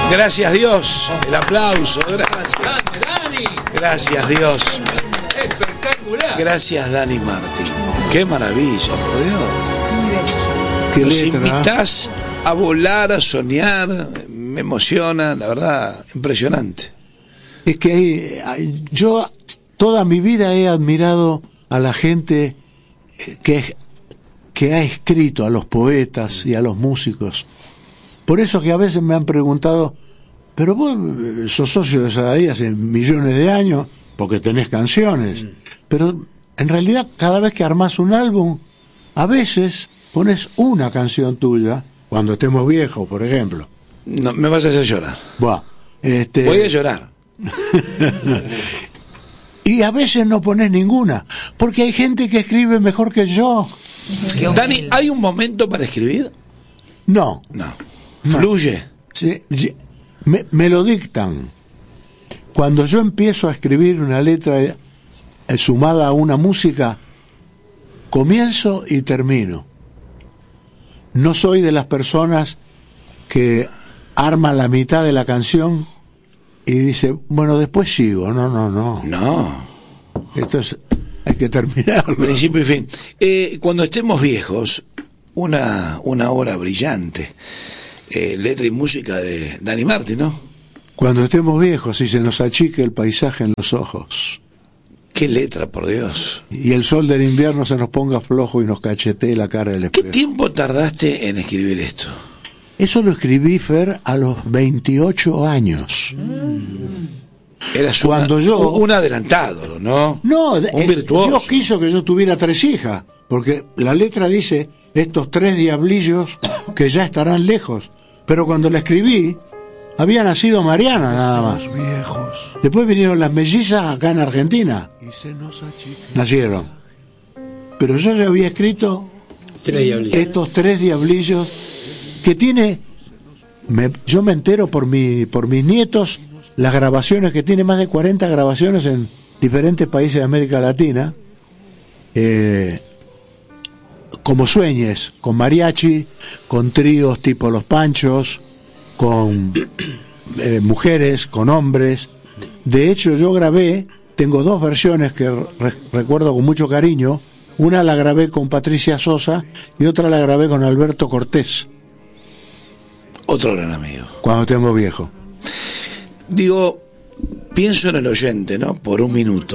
Gracias Dios, el aplauso, gracias. Gracias Dios. Espectacular. Gracias Dani Martín. Qué maravilla, por Dios. Qué Nos letra. invitás a volar, a soñar, me emociona, la verdad, impresionante. Es que yo toda mi vida he admirado a la gente que ha escrito, a los poetas y a los músicos. Por eso que a veces me han preguntado, pero vos sos socio de Sadaií hace millones de años, porque tenés canciones. Pero en realidad cada vez que armás un álbum, a veces pones una canción tuya, cuando estemos viejos, por ejemplo. No, me vas a hacer llorar. Buah, Voy a llorar. Y a veces no pones ninguna, porque hay gente que escribe mejor que yo. Dani, ¿hay un momento para escribir? No. Fluye. Sí, me lo dictan. Cuando yo empiezo a escribir una letra sumada a una música, comienzo y termino. No soy de las personas que arma la mitad de la canción y dice, bueno, después sigo. No. Esto hay que terminarlo. Principio y fin. Cuando estemos viejos, una obra brillante. Letra y música de Dani Martín, ¿no? Cuando estemos viejos y se nos achique el paisaje en los ojos. Qué letra, por Dios. Y el sol del invierno se nos ponga flojo y nos cachetee la cara del espejo. ¿Qué tiempo tardaste en escribir esto? Eso lo escribí, Fer, a los 28 años. Eras un adelantado, ¿no? No, un virtuoso. Dios quiso que yo tuviera 3 hijas, porque la letra dice, estos 3 diablillos que ya estarán lejos. Pero cuando la escribí, había nacido Mariana nada más. Después vinieron las mellizas acá en Argentina. Nacieron. Pero yo ya había escrito estos 3 diablillos que tiene, yo me entero por mis nietos, las grabaciones que tiene, más de 40 grabaciones en diferentes países de América Latina, como Sueñes, con mariachi, con tríos tipo Los Panchos, con mujeres, con hombres. De hecho, yo grabé, tengo 2 versiones que recuerdo con mucho cariño. Una la grabé con Patricia Sosa y otra la grabé con Alberto Cortés. Otro gran amigo. Cuando estemos viejos. Digo, pienso en el oyente, ¿no? Por un minuto.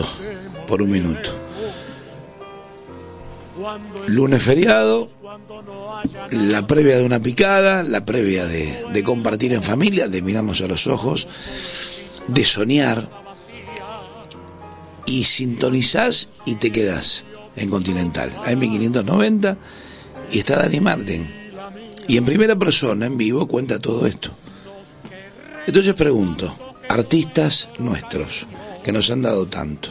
Lunes feriado, la previa de una picada, la previa de compartir en familia, de mirarnos a los ojos, de soñar, y sintonizás y te quedás en Continental, AM590, y está Dani Martín, y en primera persona, en vivo, cuenta todo esto. Entonces pregunto, artistas nuestros, que nos han dado tanto,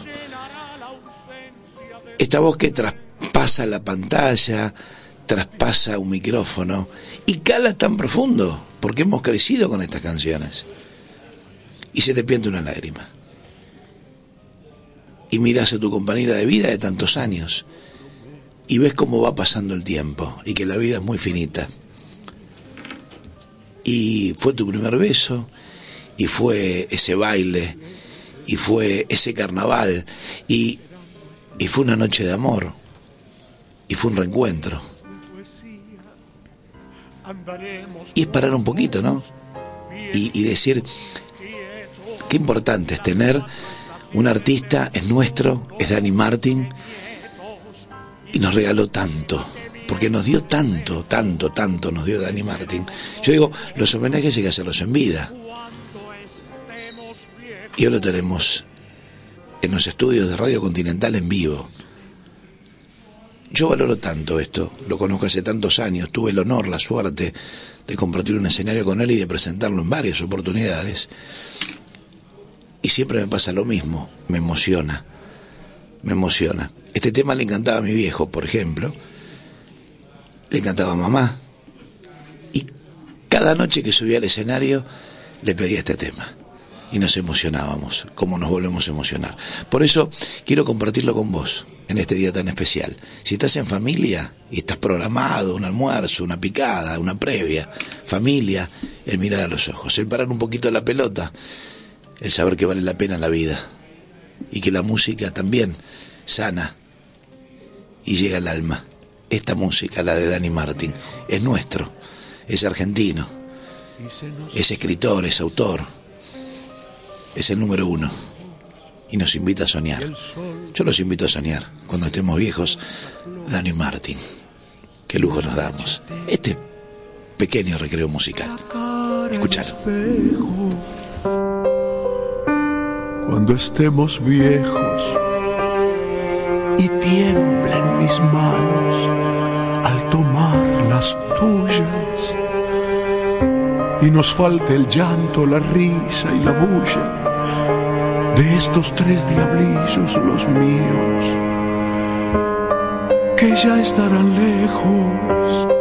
esta voz que traspasa la pantalla, traspasa un micrófono y cala tan profundo, porque hemos crecido con estas canciones, y se te pianta una lágrima y miras a tu compañera de vida de tantos años y ves cómo va pasando el tiempo y que la vida es muy finita, y fue tu primer beso, y fue ese baile, y fue ese carnaval, y fue una noche de amor, y fue un reencuentro. Y es parar un poquito, ¿no? Y decir, qué importante es tener un artista, es nuestro, es Dani Martín, y nos regaló tanto, porque nos dio tanto nos dio Dani Martín. Yo digo, los homenajes hay que hacerlos en vida, y hoy lo tenemos en los estudios de Radio Continental en vivo. Yo valoro tanto esto, lo conozco hace tantos años, tuve el honor, la suerte de compartir un escenario con él y de presentarlo en varias oportunidades, y siempre me pasa lo mismo, me emociona. Este tema le encantaba a mi viejo, por ejemplo, le encantaba a mamá, y cada noche que subía al escenario le pedía este tema, y nos emocionábamos, como nos volvemos a emocionar. Por eso quiero compartirlo con vos en este día tan especial. Si estás en familia y estás programado, un almuerzo, una picada, una previa, familia, el mirar a los ojos, el parar un poquito la pelota, el saber que vale la pena la vida y que la música también sana y llega al alma. Esta música, la de Dani Martín, es nuestro, es argentino, es escritor, es autor, es el número uno y nos invita a soñar. Yo los invito a soñar cuando estemos viejos. Dani Martín, qué lujo nos damos. Este pequeño recreo musical, escuchalo. Cuando estemos viejos y tiemblen mis manos al tomar las tuyas y nos falte el llanto, la risa y la bulla de estos tres diablillos, los míos, que ya estarán lejos